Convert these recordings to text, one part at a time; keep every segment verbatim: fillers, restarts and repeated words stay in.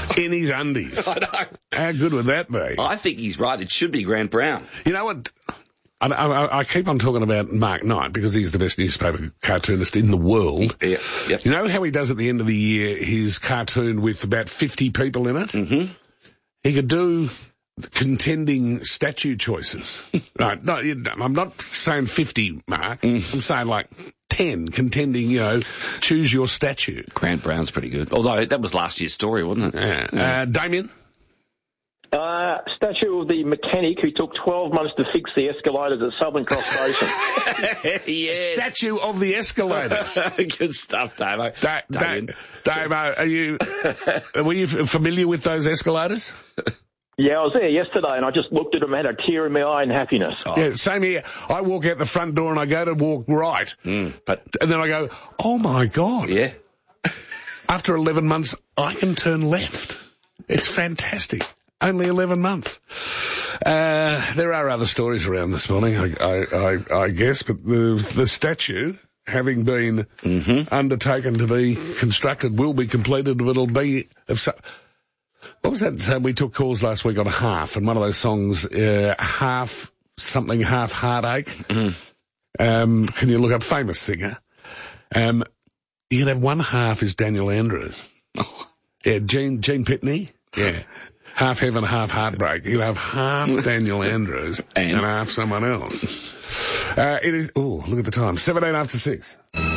in his undies. I know. How good would that be? I think he's right. It should be Grant Brown. You know what? I, I, I keep on talking about Mark Knight because he's the best newspaper cartoonist in the world. Yeah, yep. You know how he does at the end of the year his cartoon with about fifty people in it? Mm-hmm. He could do contending statue choices. Right, no, I'm not saying fifty, Mark. Mm. I'm saying like ten contending, you know, choose your statue. Grant Brown's pretty good. Although that was last year's story, wasn't it? Yeah. yeah. Uh, Damien? Uh, statue of the mechanic who took twelve months to fix the escalators at Southern Cross Station. Yes. Statue of the escalators. Good stuff, Dave. Da- da- Dave, uh, are you, were you familiar with those escalators? Yeah, I was there yesterday and I just looked at them and had a tear in my eye in happiness. Oh. Yeah, same here. I walk out the front door and I go to walk right. Mm, but And then I go, oh my God. Yeah. After eleven months, I can turn left. It's fantastic. Only eleven months. Uh, there are other stories around this morning, I, I, I, I guess, but the, the statue, having been mm-hmm. undertaken to be constructed, will be completed, but it'll be of so, what was that? So we took calls last week on a half, and one of those songs, uh, half something, half heartache. Mm-hmm. Um, can you look up famous singer? Um, you can have one half is Daniel Andrews. Oh. Yeah, Gene, Gene Pitney. Yeah. Half heaven, half heartbreak. You have half Daniel Andrews and, and half someone else. Uh, it is, oh, look at the time. seventeen after six.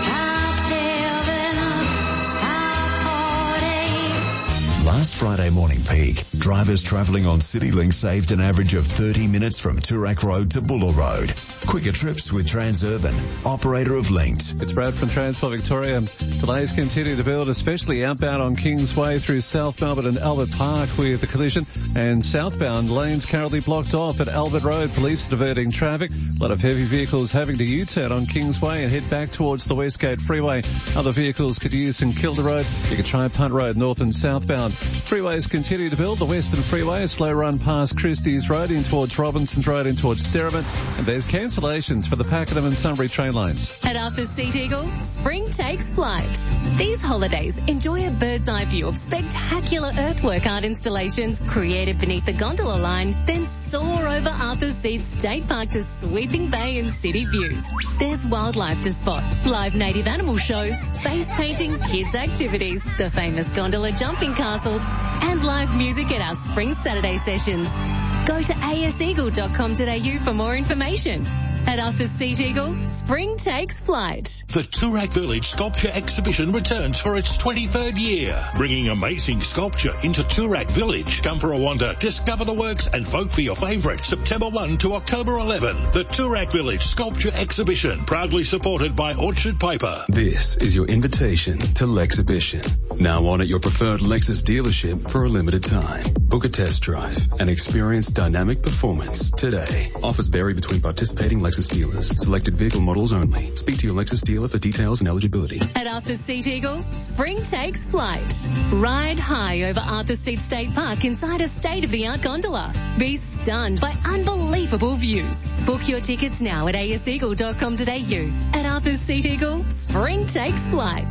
Last Friday morning peak, drivers travelling on CityLink saved an average of thirty minutes from Toorak Road to Buller Road. Quicker trips with Transurban, operator of Linked. It's Brad from Transport Victoria. Delays continue to build, especially outbound on Kingsway through South Melbourne and Albert Park with the collision. And southbound lanes currently blocked off at Albert Road. Police are diverting traffic. A lot of heavy vehicles having to U-turn on Kingsway and head back towards the Westgate Freeway. Other vehicles could use St Kilda Road. You could try Punt Road north and southbound. Freeways continue to build. The Western Freeway, a slow run past Christie's Road in towards Robinson's Road in towards Steriman. And there's cancellations for the Pakenham and Sunbury train lines. At Arthur's Seat Eagle, spring takes flight. These holidays, enjoy a bird's eye view of spectacular earthwork art installations created beneath the gondola line, then soar over Arthur's Seat State Park to sweeping bay and city views. There's wildlife to spot, live native animal shows, face painting, kids activities, the famous gondola jumping castle, and live music at our Spring Saturday sessions. Go to a s eagle dot com dot a u for more information. At Arthur's Seat Eagle, spring takes flight. The Toorak Village Sculpture Exhibition returns for its twenty-third year, bringing amazing sculpture into Toorak Village. Come for a wander, discover the works and vote for your favourite. September first to October eleventh, the Toorak Village Sculpture Exhibition, proudly supported by Orchard Paper. This is your invitation to Lexhibition. Now on at your preferred Lexus dealership for a limited time. Book a test drive and experience dynamic performance today. Offers vary between participating Lexus dealers. Selected vehicle models only. Speak to your Lexus dealer for details and eligibility. At Arthur's Seat Eagle, spring takes flight. Ride high over Arthur's Seat State Park inside a state-of-the-art gondola. Be stunned by unbelievable views. Book your tickets now at a s eagle dot com dot a u. At Arthur's Seat Eagle, spring takes flight.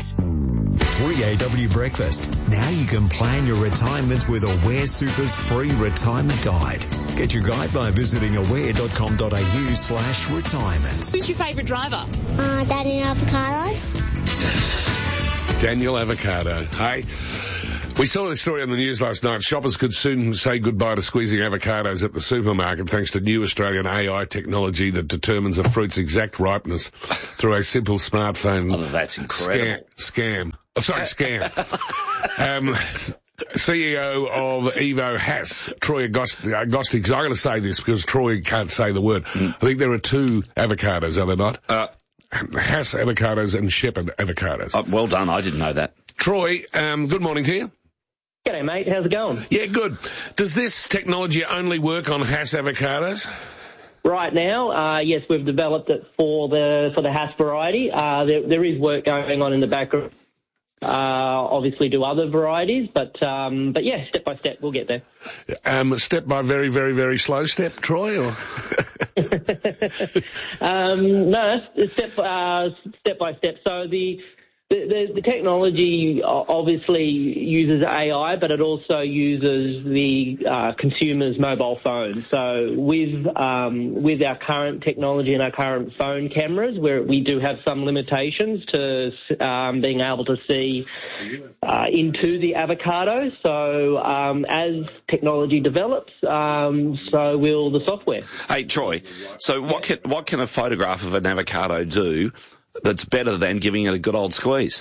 Free A W breakfast. Now you can plan your retirement with Aware Super's free retirement guide. Get your guide by visiting aware dot com dot a u slash retirement. Who's your favourite driver? Uh, Daniel Avocado. Daniel Avocado. Hey, we saw this story on the news last night. Shoppers could soon say goodbye to squeezing avocados at the supermarket thanks to new Australian A I technology that determines a fruit's exact ripeness through a simple smartphone. Oh, that's incredible. Scam. scam. Oh, sorry, scam. um, C E O of Evo Hass, Troy Agost- Agostix. I'm going to say this because Troy can't say the word. Mm. I think there are two avocados, are there not? Uh, Hass avocados and Shepherd avocados. Uh, well done. I didn't know that. Troy, um, good morning to you. G'day, mate. How's it going? Yeah, good. Does this technology only work on Hass avocados? Right now, uh, yes, we've developed it for the for the Hass variety. Uh, there, there is work going on in the background. Uh, obviously do other varieties, but um, but yeah, step by step, we'll get there. Um, step by very, very, very slow step, Troy, or? um, no, step uh, step by step. So the The, the, the technology obviously uses A I, but it also uses the uh, consumer's mobile phone. So with um, with our current technology and our current phone cameras, where we do have some limitations to um, being able to see uh, into the avocado. So um, as technology develops, um, so will the software. Hey, Troy, so what can, what can a photograph of an avocado do that's better than giving it a good old squeeze?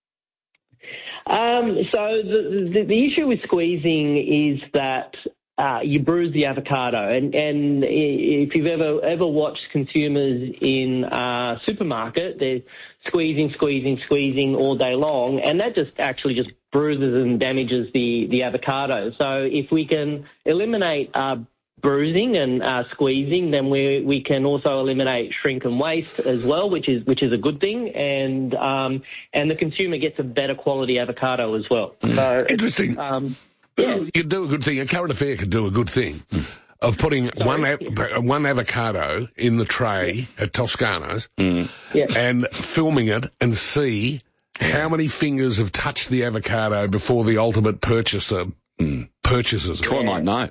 Um, so the, the the issue with squeezing is that uh, you bruise the avocado, and, and if you've ever ever watched consumers in a supermarket, they're squeezing, squeezing, squeezing all day long, and that just actually just bruises and damages the the avocado. So if we can eliminate uh, bruising and uh, squeezing, then we we can also eliminate shrink and waste as well, which is which is a good thing, and um, and the consumer gets a better quality avocado as well. So interesting. Um, yeah. You could do a good thing. A current affair could do a good thing of putting Sorry. one av- one avocado in the tray at Toscano's Mm. Yeah. and filming it and see how many fingers have touched the avocado before the ultimate purchaser Mm. purchases it. Troy might know.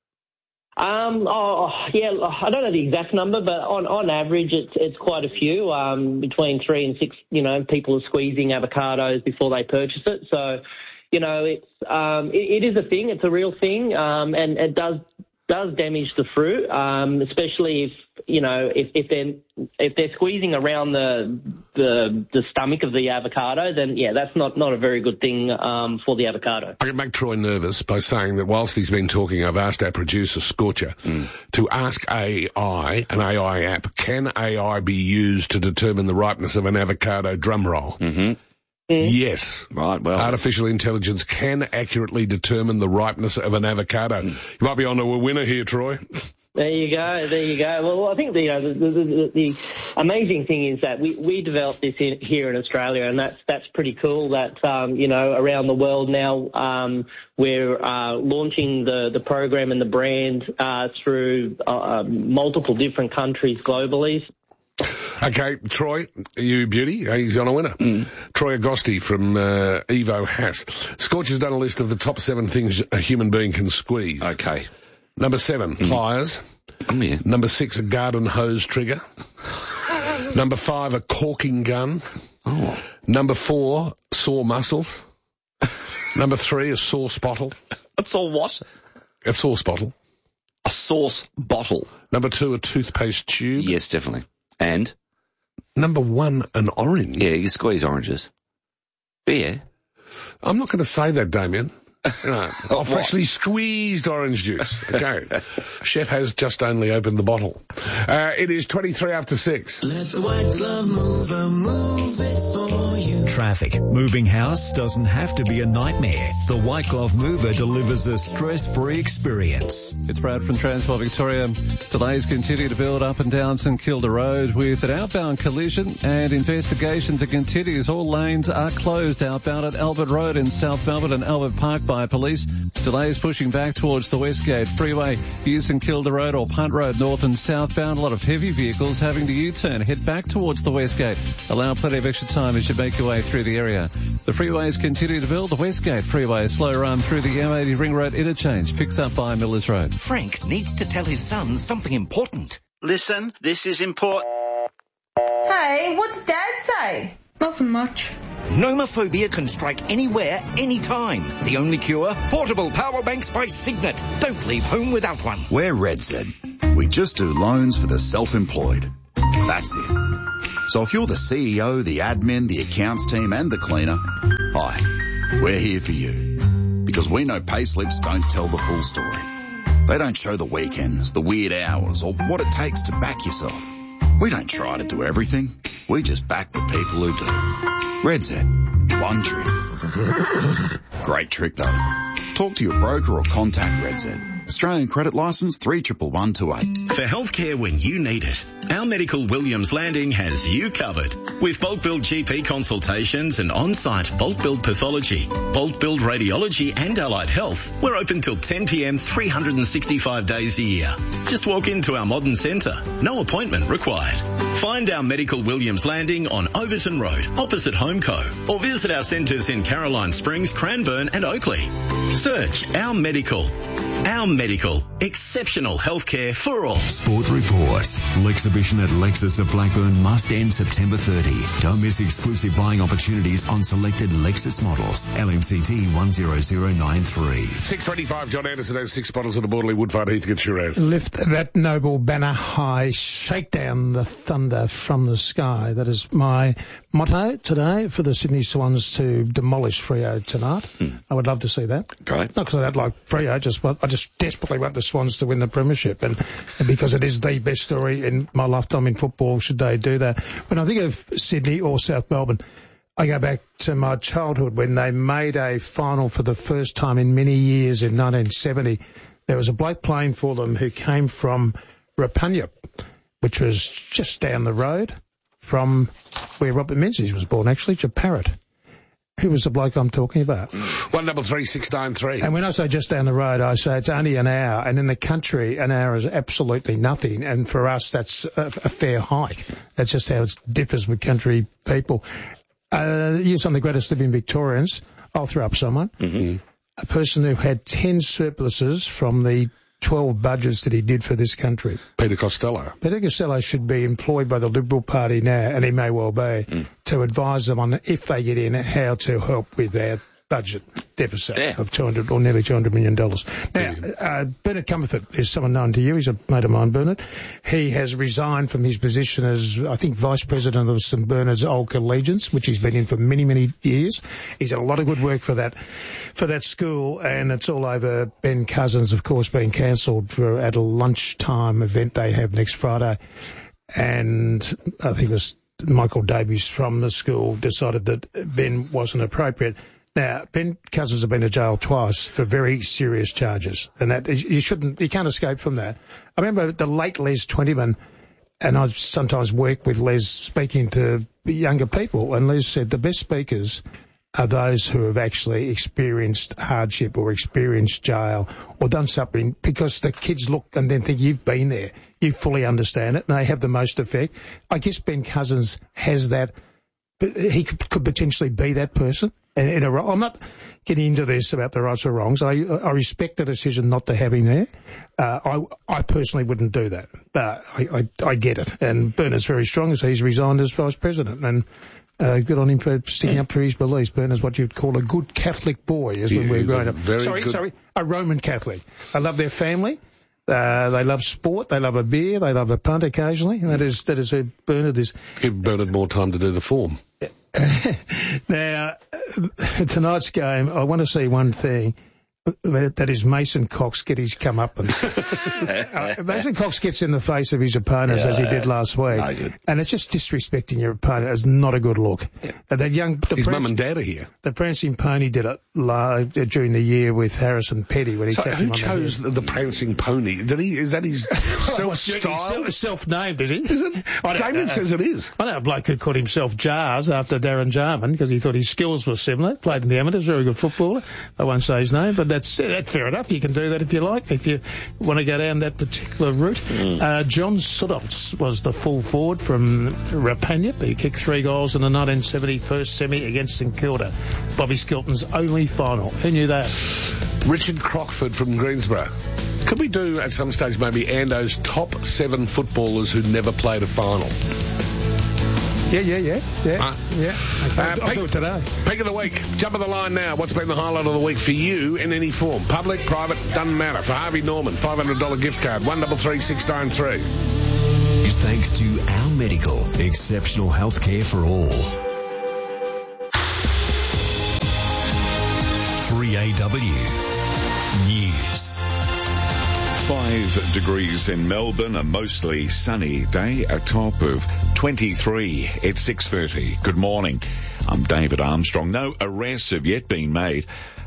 Um, oh, yeah, I don't know the exact number, but on, on average, it's it's quite a few. Um, between three and six, you know, people are squeezing avocados before they purchase it. So, you know, it's um, it, it is a thing. It's a real thing, um, and it does does damage the fruit, um, especially if you know if, if they're if they're squeezing around the the the stomach of the avocado. Then yeah, that's not not a very good thing um, for the avocado. I can make Troy nervous by saying that whilst he's been talking, I've asked our producer, Scorcher, mm. to ask A I, an A I app, can A I be used to determine the ripeness of an avocado drum roll? Mm-hmm. Mm. Yes. Right, well. Artificial intelligence can accurately determine the ripeness of an avocado. Mm. You might be on to a winner here, Troy. There you go, there you go. Well, I think the, you know, the, the, the, the amazing thing is that we, we developed this in, here in Australia, and that's that's pretty cool that, um, you know, around the world now um, we're uh, launching the, the program and the brand uh, through uh, multiple different countries globally. Okay, Troy, you beauty, he's on a winner. Mm. Troy Agosti from uh, Evo Haas. Scorch has done a list of the top seven things a human being can squeeze. Okay. Number seven, mm. pliers. Oh, yeah. Number six, a garden hose trigger. Number five, a caulking gun. Oh. Number four, saw muscles. Number three, a sauce bottle. A saw what? A sauce bottle. A sauce bottle. Number two, a toothpaste tube. Yes, definitely. And? Number one, an orange. Yeah, you squeeze oranges. Yeah. I'm not going to say that, Damien. No. Oh, freshly squeezed orange juice. Okay. Chef has just only opened the bottle. Uh, it is twenty-three after six. Let the white glove mover move it for you. Traffic. Moving house doesn't have to be a nightmare. The White Glove Mover delivers a stress-free experience. It's Brad from Transport Victoria. Delays continue to build up and down St Kilda Road with an outbound collision and investigation to continue as all lanes are closed outbound at Albert Road in South Melbourne and Albert Park by police. Delays pushing back towards the Westgate Freeway, East St Kilda Road or Punt Road north and southbound. A lot of heavy vehicles having to U-turn. Head back towards the Westgate. Allow plenty of extra time as you make your way through the area. The freeways continue to build. The Westgate Freeway, slow run through the M eighty Ring Road interchange, picks up by Millers Road. Frank needs to tell his son something important. Listen, this is important. Hey, what's Dad say? Nothing much. Nomophobia can strike anywhere, anytime. The only cure? Portable power banks by Signet. Don't leave home without one. We're RedZ. We just do loans for the self-employed. That's it. So if you're the C E O, the admin, the accounts team and the cleaner, hi, we're here for you. Because we know payslips don't tell the full story. They don't show the weekends, the weird hours, or what it takes to back yourself. We don't try to do everything. We just back the people who do. RedZ. One trick. Great trick though. Talk to your broker or contact RedZ. Australian credit licence three one one two eight. For healthcare when you need it, Our Medical Williams Landing has you covered. With bulk billed G P consultations and on-site bulk billed pathology, bulk billed radiology and allied health, we're open till ten p m three hundred sixty-five days a year. Just walk into our modern centre. No appointment required. Find Our Medical Williams Landing on Overton Road, opposite Homeco, or visit our centres in Caroline Springs, Cranbourne and Oakley. Search Our Medical. Our Medical. Exceptional healthcare for all. Sport Report. Lexhibition at Lexus of Blackburn must end September thirtieth. Don't miss exclusive buying opportunities on selected Lexus models. L M C T one zero zero nine three. six twenty-five, John Anderson has six bottles of the Borderley Woodfire Heathcote Shiraz. Lift that noble banner high, shake down the thunder from the sky. That is my motto today for the Sydney Swans to demolish Freo tonight. Hmm. I would love to see that. Great. Not because I don't like Freo, just well, I just desperately want the Swans to win the premiership, and, and because it is the best story in my lifetime in football, should they do that. When I think of Sydney or South Melbourne, I go back to my childhood when they made a final for the first time in many years in nineteen seventy. There was a bloke playing for them who came from Rapanya, which was just down the road from where Robert Menzies was born, actually, Japarrit. Who was the bloke I'm talking about? One double three six nine three. And when I say just down the road, I say it's only an hour, and in the country, an hour is absolutely nothing. And for us, that's a, a fair hike. That's just how it differs with country people. Uh, you're some of the greatest living Victorians. I'll throw up someone. Mm-hmm. A person who had ten surpluses from the twelve budgets that he did for this country. Peter Costello. Peter Costello should be employed by the Liberal Party now, and he may well be, mm. to advise them on, if they get in, how to help with their budget deficit yeah. of two hundred or nearly two hundred million dollars. Now, uh, Bernard Comerford is someone known to you. He's a mate of mine, Bernard. He has resigned from his position as, I think, Vice President of St Bernard's Old Collegians, which he's been in for many, many years. He's done a lot of good work for that for that school, and it's all over Ben Cousins, of course, being cancelled for at a lunchtime event they have next Friday. And I think it was Michael Davies from the school decided that Ben wasn't appropriate. Now, Ben Cousins has been to jail twice for very serious charges, and that you shouldn't, you can't escape from that. I remember the late Les Twentyman, and I sometimes work with Les speaking to younger people, and Les said the best speakers are those who have actually experienced hardship or experienced jail or done something, because the kids look and then think you've been there, you fully understand it, and they have the most effect. I guess Ben Cousins has that, but he could, could potentially be that person. In, in a, I'm not getting into this about the rights or wrongs. I, I respect the decision not to have him there. Uh, I, I personally wouldn't do that, but I, I, I get it. And Bernard's very strong, so he's resigned as Vice President, and uh, good on him for sticking up for his beliefs. Bernard's what you'd call a good Catholic boy, is yeah, when we were growing up. Sorry, good... sorry, a Roman Catholic. I love their family. Uh, they love sport, they love a beer, they love a punt occasionally, and that is, that is who Bernard is. Give Bernard more time to do the form. Now, tonight's game, I want to see one thing. That is Mason Cox get his comeuppance. uh, Mason Cox gets in the face of his opponents, yeah, as he did last week. No, and it's just disrespecting your opponent. It's not a good look. Yeah. Uh, that young, the his Prance, mum and dad are here. The Prancing Pony did it live during the year with Harrison Petty when he so kept who him on chose the, the Prancing Pony? Did he? Is that his self-style? Self-named, is he? Is it? Damon says it is. I know a bloke who called himself Jars after Darren Jarman because he thought his skills were similar. Played in the amateurs, very good footballer. I won't say his name, but that's, that's fair enough. You can do that if you like, if you want to go down that particular route. Mm. Uh, John Sudoltz was the full forward from Rapanya. He kicked three goals in the nineteen seventy first semi against St Kilda. Bobby Skilton's only final. Who knew that? Richard Crockford from Greensborough. Could we do at some stage maybe Ando's top seven footballers who never played a final? Yeah, yeah, yeah, yeah, uh, yeah. Okay. Uh, I'll pick, do it today. Pick of the week. Jump of the line now. What's been the highlight of the week for you in any form? Public, private, doesn't matter. For Harvey Norman, five hundred dollars gift card, one double three six nine three. Is thanks to Our Medical, exceptional healthcare for all. three A W News. Five degrees in Melbourne, a mostly sunny day, a top of twenty-three at six thirty. Good morning. I'm David Armstrong. No arrests have yet been made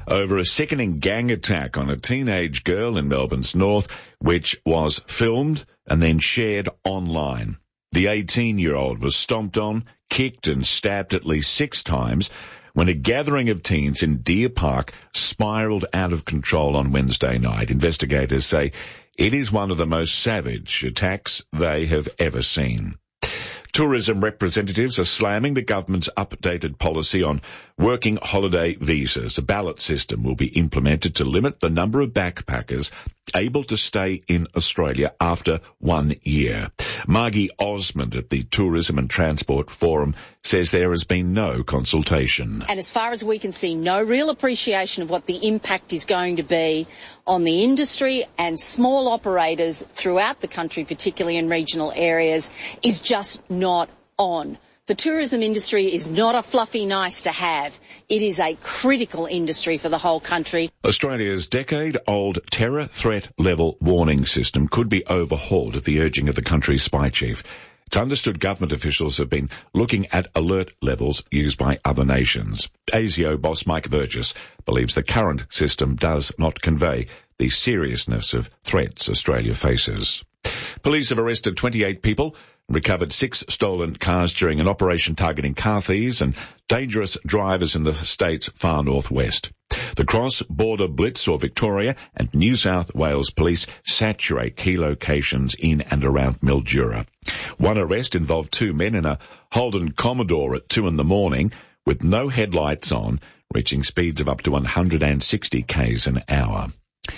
over a sickening gang attack on a teenage girl in Melbourne's north, which was filmed and then shared online. The eighteen-year-old was stomped on, kicked and stabbed at least six times when a gathering of teens in Deer Park spiralled out of control on Wednesday night. Investigators say it is one of the most savage attacks they have ever seen. Tourism representatives are slamming the government's updated policy on working holiday visas. A ballot system will be implemented to limit the number of backpackers able to stay in Australia after one year. Margie Osmond at the Tourism and Transport Forum says there has been no consultation. And as far as we can see, no real appreciation of what the impact is going to be on the industry and small operators throughout the country, particularly in regional areas, is just not on. The tourism industry is not a fluffy nice to have. It is a critical industry for the whole country. Australia's decade-old terror threat level warning system could be overhauled at the urging of the country's spy chief. It's understood government officials have been looking at alert levels used by other nations. ASIO boss Mike Burgess believes the current system does not convey the seriousness of threats Australia faces. Police have arrested twenty-eight people and recovered six stolen cars during an operation targeting car thieves and dangerous drivers in the state's far northwest. The cross-border blitz saw Victoria and New South Wales police saturate key locations in and around Mildura. One arrest involved two men in a Holden Commodore at two in the morning with no headlights on, reaching speeds of up to one hundred sixty k's an hour.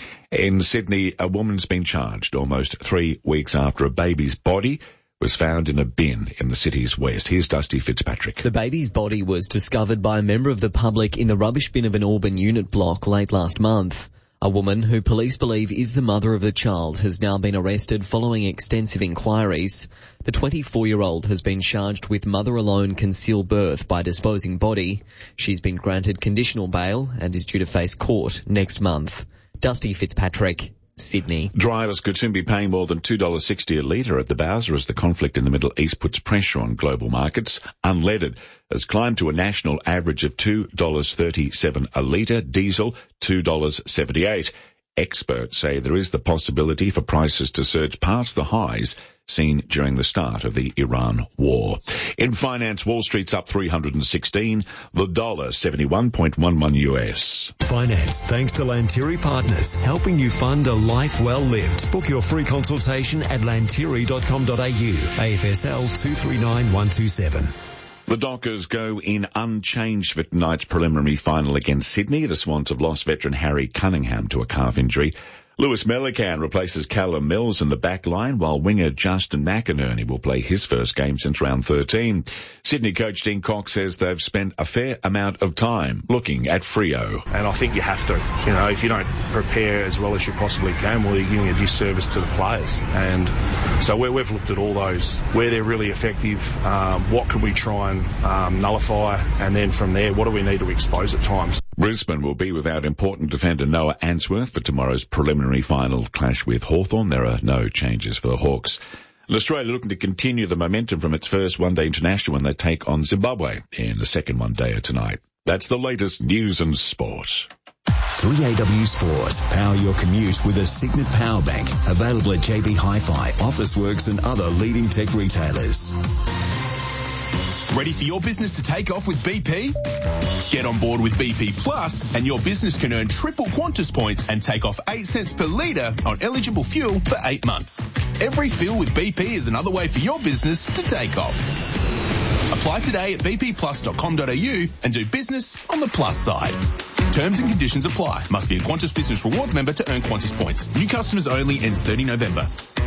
In Sydney, a woman's been charged almost three weeks after a baby's body was found in a bin in the city's west. Here's Dusty Fitzpatrick. The baby's body was discovered by a member of the public in the rubbish bin of an Auburn unit block late last month. A woman who police believe is the mother of the child has now been arrested following extensive inquiries. The twenty-four-year-old has been charged with mother-alone concealed birth by disposing body. She's been granted conditional bail and is due to face court next month. Dusty Fitzpatrick, Sydney. Drivers could soon be paying more than two dollars sixty a litre at the bowser as the conflict in the Middle East puts pressure on global markets. Unleaded has climbed to a national average of two dollars thirty-seven a litre, diesel two dollars seventy-eight. Experts say there is the possibility for prices to surge past the highs seen during the start of the Iran war. In finance, Wall Street's up three hundred sixteen, the dollar seventy-one point one one U S. Finance thanks to Lanteri Partners, helping you fund a life well lived. Book your free consultation at lanteri dot com dot a u, A F S L two three nine one two seven. The Dockers go in unchanged for tonight's preliminary final against Sydney. The Swans have lost veteran Harry Cunningham to a calf injury. Lewis Melican replaces Callum Mills in the back line, while winger Justin McInerney will play his first game since round thirteen. Sydney coach Dean Cox says they've spent a fair amount of time looking at Freo. And I think you have to. You know, if you don't prepare as well as you possibly can, well, you're giving a disservice to the players. And so we've looked at all those, where they're really effective, um, what can we try and um, nullify, and then from there, what do we need to expose at times. Brisbane will be without important defender Noah Answorth for tomorrow's preliminary final clash with Hawthorn. There are no changes for the Hawks. And Australia looking to continue the momentum from its first one-day international when they take on Zimbabwe in the second one-dayer tonight. That's the latest news and sport. three A W Sport. Power your commute with a Signet Power Bank. Available at J B Hi-Fi, Officeworks and other leading tech retailers. Ready for your business to take off with B P? Get on board with B P Plus and your business can earn triple Qantas points and take off eight cents per litre on eligible fuel for eight months. Every fill with B P is another way for your business to take off. Apply today at b p plus dot com dot a u and do business on the plus side. Terms and conditions apply. Must be a Qantas Business Rewards member to earn Qantas points. New customers only, ends thirty November.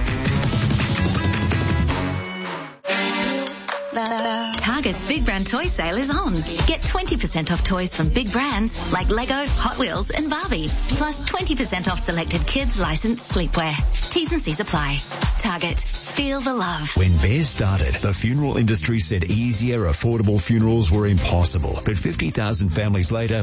Target's Big Brand Toy Sale is on. Get twenty percent off toys from big brands like Lego, Hot Wheels and Barbie. Plus twenty percent off selected kids licensed sleepwear. T's and C's apply. Target. Feel the love. When Bear started, the funeral industry said easier, affordable funerals were impossible. But fifty thousand families later,